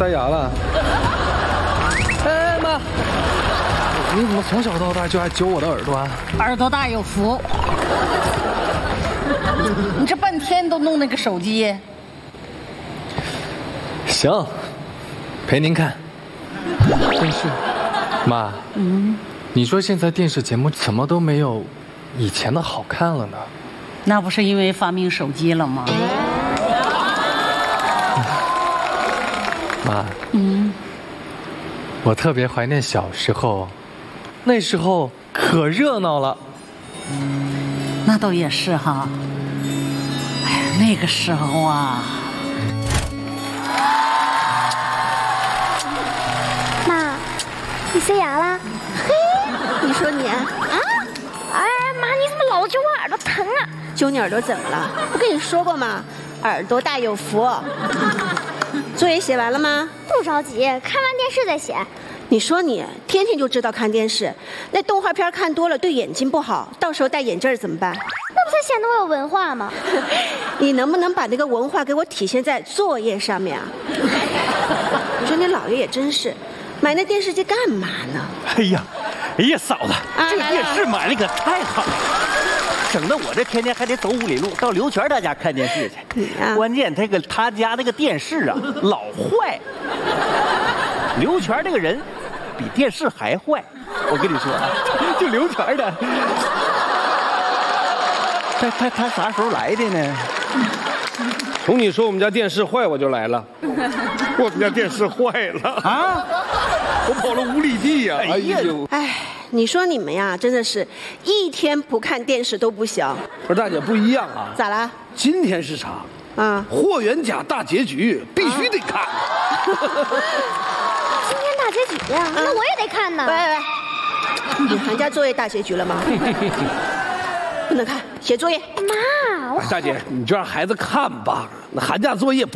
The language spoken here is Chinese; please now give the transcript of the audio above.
塞牙了。哎妈，你怎么从小到大就爱揪我的耳朵啊？ 耳朵大有福。你这半天都弄那个手机。 行，陪您看电视。妈，你说现在电视节目怎么都没有以前的好看了呢？ 那不是因为发明手机了吗？ 妈，我特别怀念小时候，那时候可热闹了。 那倒也是哈。哎呀，那个时候啊。 妈，你塞牙了？嘿，你说你啊？哎，妈，你怎么老揪我耳朵疼啊？ 揪你耳朵怎么了？不跟你说过吗？耳朵大有福。作业写完了吗？ 不着急，看完电视再写。 你说你天天就知道看电视，那动画片看多了对眼睛不好，到时候戴眼镜怎么办？ 那不才显得我有文化吗？ 你能不能把那个文化给我体现在作业上面啊？你说你姥爷也真是，买那电视机干嘛呢？ 哎呀，嫂子，这个电视买的可太好了，省得我这天天还得走5里路到刘全他家看电视去。关键他家那个电视啊老坏，刘全这个人比电视还坏。我跟你说啊，就刘全的，他啥时候来的呢？ 从你说我们家电视坏我就来了。 我们家电视坏了啊！ 我跑了5里地呀！哎呦， 哎，你说你们呀，真的是一天不看电视都不行。 不是大姐不一样啊？ 咋了？ 今天是啥？霍元甲大结局必须得看。 今天大结局呀，那我也得看呢。 喂，你寒假作业大结局了吗？不能看，写作业。 妈， 大姐，你就让孩子看吧，那寒假作业。